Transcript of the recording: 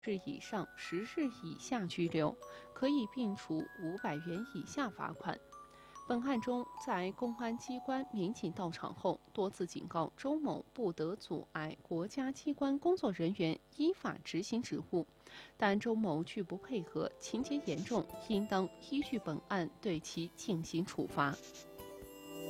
日以上10日以下拘留，可以并处500元以下罚款。本案中，在公安机关民警到场后，多次警告周某不得阻碍国家机关工作人员依法执行职务，但周某拒不配合，情节严重，应当依据本案对其进行处罚。